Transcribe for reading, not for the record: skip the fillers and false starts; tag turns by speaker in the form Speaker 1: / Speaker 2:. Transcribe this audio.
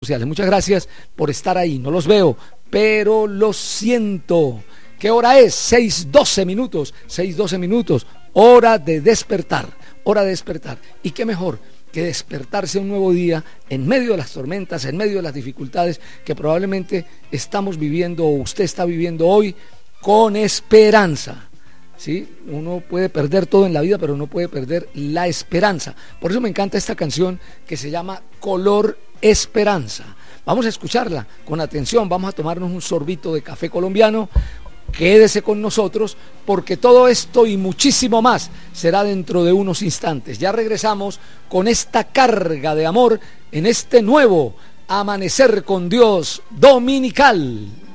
Speaker 1: sociales. Muchas gracias por estar ahí. No los veo, pero los siento. ¿Qué hora es? 6:12 minutos. 6:12 minutos. Hora de despertar. Hora de despertar. ¿Y qué mejor que despertarse un nuevo día en medio de las tormentas, en medio de las dificultades que probablemente estamos viviendo o usted está viviendo hoy, con esperanza? ¿Sí? Uno puede perder todo en la vida, pero no puede perder la esperanza. Por eso me encanta esta canción que se llama Color Esperanza. Vamos a escucharla con atención, vamos a tomarnos un sorbito de café colombiano. Quédese con nosotros porque todo esto y muchísimo más será dentro de unos instantes. Ya regresamos con esta carga de amor en este nuevo Amanecer con Dios dominical.